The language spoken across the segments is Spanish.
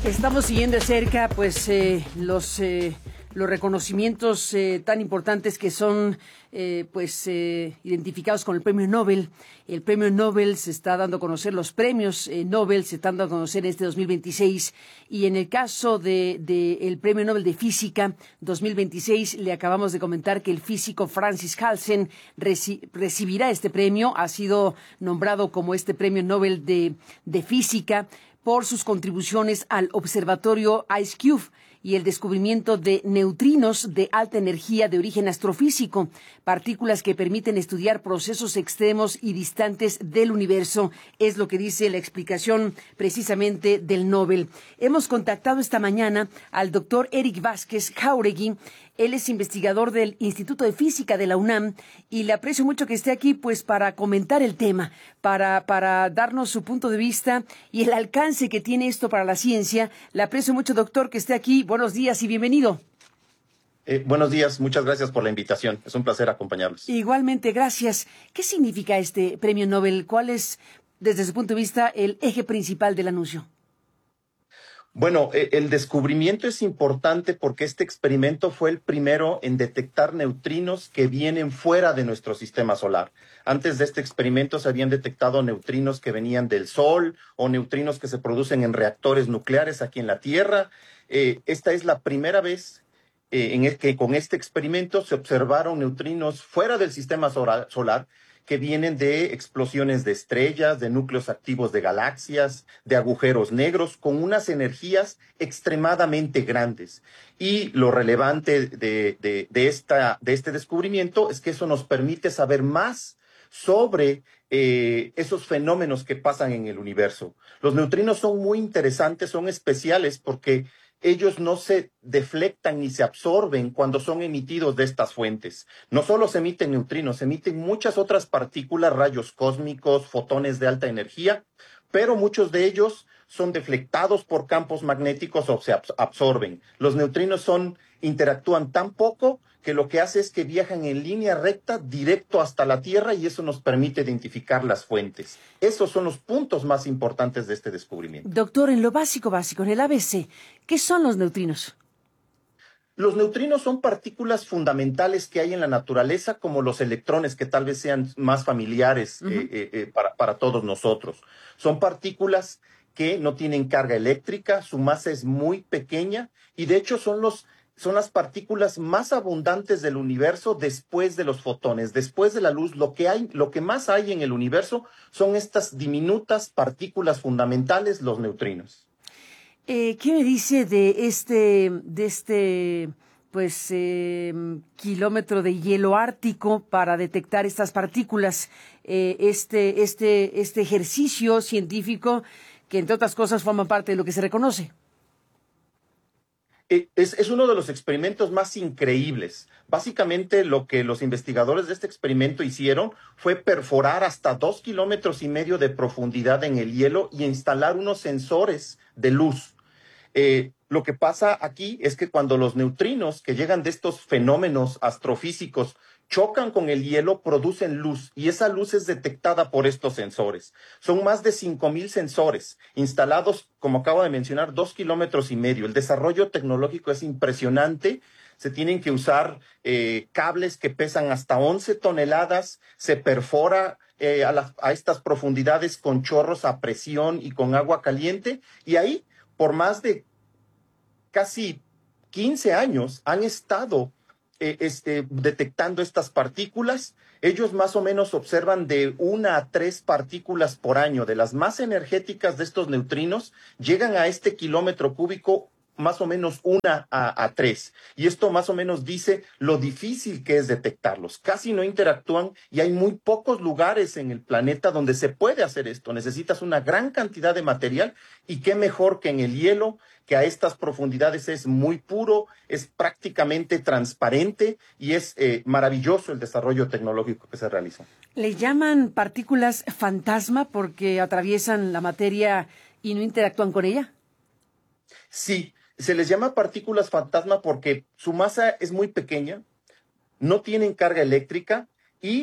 Estamos siguiendo de cerca los reconocimientos tan importantes que son identificados con el Premio Nobel. El Premio Nobel se está dando a conocer, los premios Nobel se están dando a conocer en este 2026, y en el caso el Premio Nobel de Física 2026 le acabamos de comentar que el físico Francis Halsen recibirá este premio. Ha sido nombrado como este Premio Nobel de Física por sus contribuciones al observatorio IceCube y el descubrimiento de neutrinos de alta energía de origen astrofísico, partículas que permiten estudiar procesos extremos y distantes del universo, es lo que dice la explicación precisamente del Nobel. Hemos contactado esta mañana al doctor Eric Vázquez Jáuregui. Él es investigador del Instituto de Física de la UNAM y le aprecio mucho que esté aquí para comentar el tema, para darnos su punto de vista y el alcance que tiene esto para la ciencia. Le aprecio mucho, doctor, que esté aquí. Buenos días y bienvenido. Buenos días, muchas gracias por la invitación. Es un placer acompañarlos. Igualmente, gracias. ¿Qué significa este premio Nobel? ¿Cuál es, desde su punto de vista, el eje principal del anuncio? Bueno, el descubrimiento es importante porque este experimento fue el primero en detectar neutrinos que vienen fuera de nuestro sistema solar. Antes de este experimento se habían detectado neutrinos que venían del Sol o neutrinos que se producen en reactores nucleares aquí en la Tierra. Esta es la primera vez que con este experimento se observaron neutrinos fuera del sistema solar que vienen de explosiones de estrellas, de núcleos activos de galaxias, de agujeros negros, con unas energías extremadamente grandes. Y lo relevante de este descubrimiento es que eso nos permite saber más sobre esos fenómenos que pasan en el universo. Los neutrinos son muy interesantes, son especiales porque ellos no se deflectan ni se absorben cuando son emitidos de estas fuentes. No solo se emiten neutrinos, se emiten muchas otras partículas, rayos cósmicos, fotones de alta energía, pero muchos de ellos son deflectados por campos magnéticos o se absorben. Los neutrinos interactúan tan poco que lo que hace es que viajan en línea recta directo hasta la Tierra y eso nos permite identificar las fuentes. Esos son los puntos más importantes de este descubrimiento. Doctor, en lo básico, en el ABC, ¿qué son los neutrinos? Los neutrinos son partículas fundamentales que hay en la naturaleza, como los electrones, que tal vez sean más familiares para todos nosotros. Son partículas que no tienen carga eléctrica, su masa es muy pequeña y de hecho son las partículas más abundantes del universo después de los fotones, después de la luz. Lo que más hay en el universo son estas diminutas partículas fundamentales, los neutrinos. ¿Qué me dice de este kilómetro de hielo ártico para detectar estas partículas? Este ejercicio científico que, entre otras cosas, forma parte de lo que se reconoce. Es uno de los experimentos más increíbles. Básicamente lo que los investigadores de este experimento hicieron fue perforar hasta 2,5 kilómetros de profundidad en el hielo y instalar unos sensores de luz. Lo que pasa aquí es que cuando los neutrinos que llegan de estos fenómenos astrofísicos chocan con el hielo, producen luz y esa luz es detectada por estos sensores. Son más de 5,000 sensores instalados, como acabo de mencionar, 2,5 kilómetros. El desarrollo tecnológico es impresionante. Se tienen que usar cables que pesan hasta 11 toneladas, se perfora a estas profundidades con chorros a presión y con agua caliente y ahí, por más de casi 15 años, han estado detectando estas partículas. Ellos más o menos observan de 1 a 3 partículas por año. De las más energéticas de estos neutrinos, llegan a este kilómetro cúbico más o menos 1 a 3. Y esto más o menos dice lo difícil que es detectarlos. Casi no interactúan y hay muy pocos lugares en el planeta donde se puede hacer esto. Necesitas una gran cantidad de material y qué mejor que en el hielo, que a estas profundidades es muy puro, es prácticamente transparente y es maravilloso el desarrollo tecnológico que se realizó. ¿Le llaman partículas fantasma porque atraviesan la materia y no interactúan con ella? Sí. Se les llama partículas fantasma porque su masa es muy pequeña, no tienen carga eléctrica y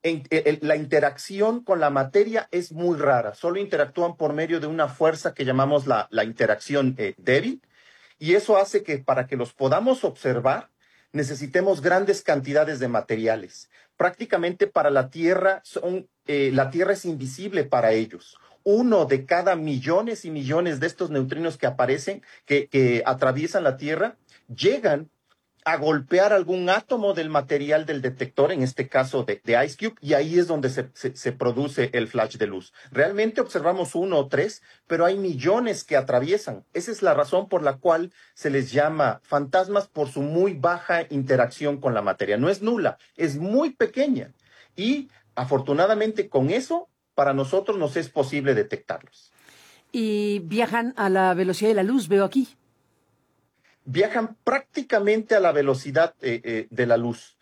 la interacción con la materia es muy rara. Solo interactúan por medio de una fuerza que llamamos la interacción débil, y eso hace que para que los podamos observar necesitemos grandes cantidades de materiales. Prácticamente para la Tierra la Tierra es invisible para ellos. Uno de cada millones y millones de estos neutrinos que aparecen, que atraviesan la Tierra, llegan a golpear algún átomo del material del detector, en este caso de IceCube, y ahí es donde se produce el flash de luz. Realmente observamos 1 o 3, pero hay millones que atraviesan. Esa es la razón por la cual se les llama fantasmas, por su muy baja interacción con la materia. No es nula, es muy pequeña. Y afortunadamente con eso, para nosotros nos es posible detectarlos. Y viajan a la velocidad de la luz, veo aquí. Viajan prácticamente a la velocidad de la luz.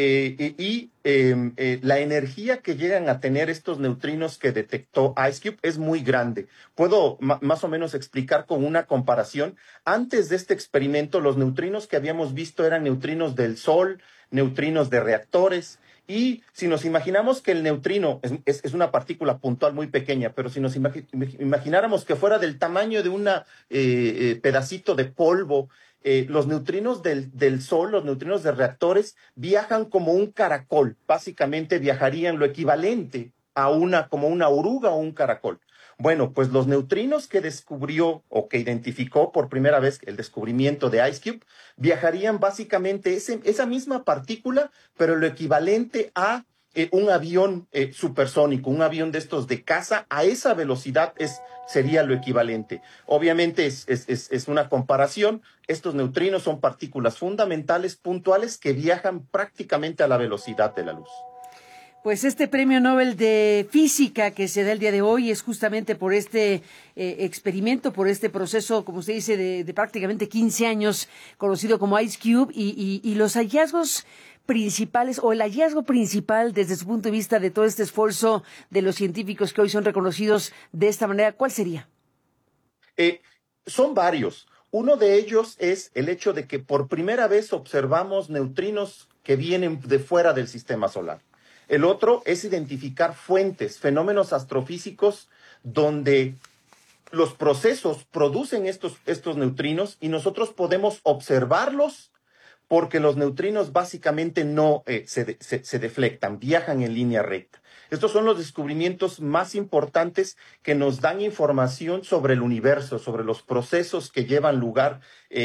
La energía que llegan a tener estos neutrinos que detectó IceCube es muy grande. Puedo más o menos explicar con una comparación. Antes de este experimento, los neutrinos que habíamos visto eran neutrinos del Sol, neutrinos de reactores. Y si nos imaginamos que el neutrino es una partícula puntual muy pequeña, pero si nos imagináramos que fuera del tamaño de un pedacito de polvo, los neutrinos del Sol, los neutrinos de reactores, viajan como un caracol. Básicamente viajarían lo equivalente a como una oruga o un caracol. Bueno, pues los neutrinos que descubrió o que identificó por primera vez el descubrimiento de IceCube viajarían básicamente esa misma partícula, pero lo equivalente a un avión supersónico, un avión de estos de caza. A esa velocidad sería lo equivalente. Obviamente es una comparación. Estos neutrinos son partículas fundamentales, puntuales, que viajan prácticamente a la velocidad de la luz. Pues este premio Nobel de Física que se da el día de hoy es justamente por este experimento, por este proceso, como usted dice, de prácticamente 15 años, conocido como IceCube, y los hallazgos principales, o el hallazgo principal desde su punto de vista de todo este esfuerzo de los científicos que hoy son reconocidos de esta manera, ¿cuál sería? Son varios. Uno de ellos es el hecho de que por primera vez observamos neutrinos que vienen de fuera del sistema solar. El otro es identificar fuentes, fenómenos astrofísicos donde los procesos producen estos neutrinos y nosotros podemos observarlos, porque los neutrinos básicamente no se deflectan, viajan en línea recta. Estos son los descubrimientos más importantes que nos dan información sobre el universo, sobre los procesos que llevan lugar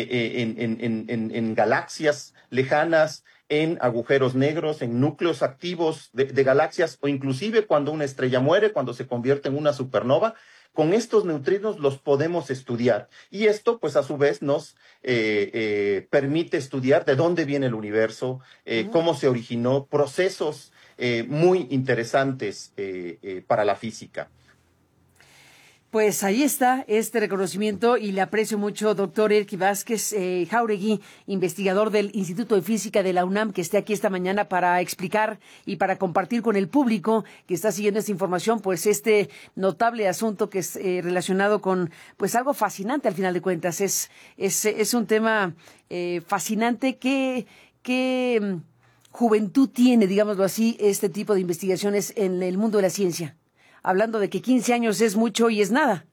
en galaxias lejanas, en agujeros negros, en núcleos activos de galaxias, o inclusive cuando una estrella muere, cuando se convierte en una supernova. Con estos neutrinos los podemos estudiar, y esto pues a su vez nos permite estudiar de dónde viene el universo, cómo se originó, procesos muy interesantes para la física. Pues ahí está este reconocimiento, y le aprecio mucho, doctor Elki Vázquez Jáuregui, investigador del Instituto de Física de la UNAM, que esté aquí esta mañana para explicar y para compartir con el público que está siguiendo esta información, pues este notable asunto que es relacionado con pues algo fascinante al final de cuentas. Es un tema fascinante que juventud tiene, digámoslo así, este tipo de investigaciones en el mundo de la ciencia. Hablando de que 15 años es mucho y es nada.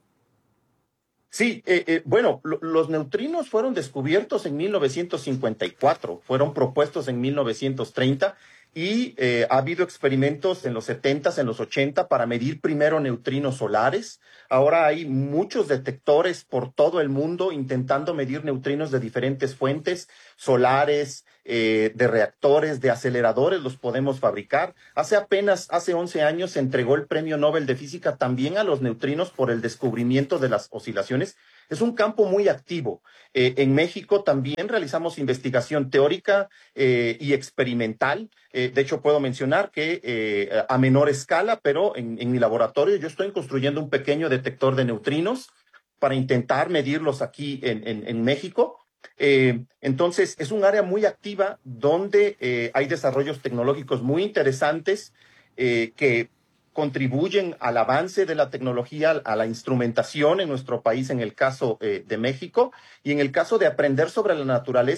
Sí, bueno, los neutrinos fueron descubiertos en 1954, fueron propuestos en 1930, y ha habido experimentos en los 70s, en los 80 para medir primero neutrinos solares. Ahora hay muchos detectores por todo el mundo intentando medir neutrinos de diferentes fuentes solares, de reactores, de aceleradores, los podemos fabricar. Hace 11 años se entregó el Premio Nobel de Física también a los neutrinos por el descubrimiento de las oscilaciones. Es un campo muy activo. En México también realizamos investigación teórica y experimental. De hecho, puedo mencionar que a menor escala, pero en mi laboratorio yo estoy construyendo un pequeño detector de neutrinos para intentar medirlos aquí en México. Entonces, es un área muy activa donde hay desarrollos tecnológicos muy interesantes que contribuyen al avance de la tecnología, a la instrumentación en nuestro país, en el caso de México, y en el caso de aprender sobre la naturaleza.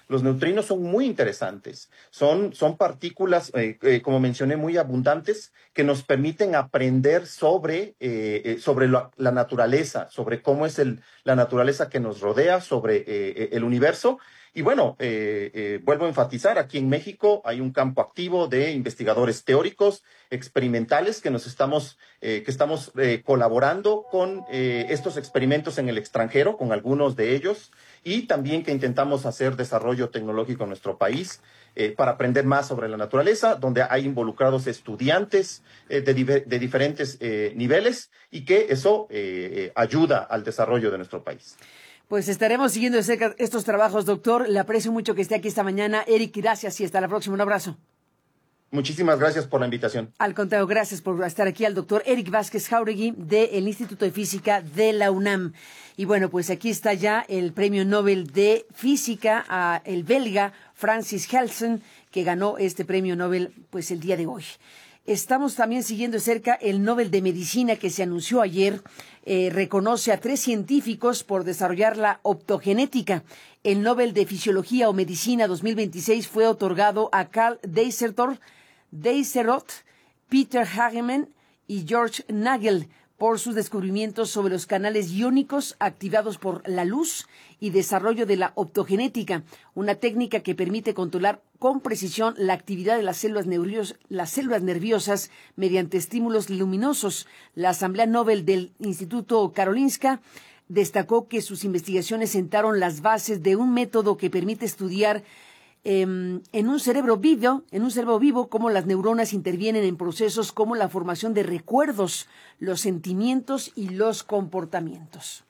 Los neutrinos son muy interesantes. Son partículas, como mencioné, muy abundantes que nos permiten aprender sobre la naturaleza, sobre cómo es la naturaleza que nos rodea, sobre el universo. Y bueno, vuelvo a enfatizar, aquí en México hay un campo activo de investigadores teóricos, experimentales, que estamos colaborando con estos experimentos en el extranjero, con algunos de ellos, y también que intentamos hacer desarrollo tecnológico en nuestro país para aprender más sobre la naturaleza, donde hay involucrados estudiantes de diferentes niveles, y que eso ayuda al desarrollo de nuestro país. Pues estaremos siguiendo de cerca estos trabajos, doctor. Le aprecio mucho que esté aquí esta mañana. Eric, gracias y hasta la próxima. Un abrazo. Muchísimas gracias por la invitación. Al contrario, gracias por estar aquí al doctor Eric Vázquez Jáuregui del Instituto de Física de la UNAM. Y bueno, pues aquí está ya el Premio Nobel de Física a el belga Francis Galsen, que ganó este Premio Nobel pues el día de hoy. Estamos también siguiendo de cerca el Nobel de Medicina que se anunció ayer. Reconoce a 3 científicos por desarrollar la optogenética. El Nobel de Fisiología o Medicina 2026 fue otorgado a Karl Deisseroth, Peter Hagemann y George Nagel por sus descubrimientos sobre los canales iónicos activados por la luz y desarrollo de la optogenética, una técnica que permite controlar con precisión la actividad de las células nerviosas mediante estímulos luminosos. La Asamblea Nobel del Instituto Karolinska destacó que sus investigaciones sentaron las bases de un método que permite estudiar en un cerebro vivo, cómo las neuronas intervienen en procesos como la formación de recuerdos, los sentimientos y los comportamientos.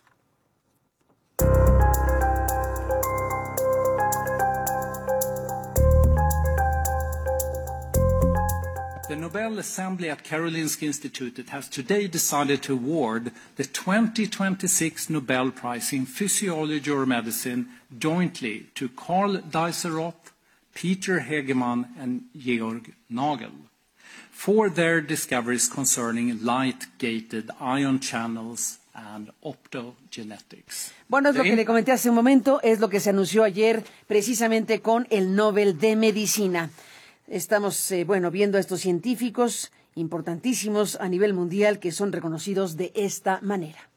The Nobel Assembly at Karolinska Institutet has today decided to award the 2026 Nobel Prize in Physiology or Medicine jointly to Karl Deisseroth, Peter Hagemann and Georg Nagel for their discoveries concerning light-gated ion channels and optogenetics. Bueno, es lo que le comenté hace un momento, es lo que se anunció ayer precisamente con el Nobel de Medicina. Estamos, viendo a estos científicos importantísimos a nivel mundial que son reconocidos de esta manera.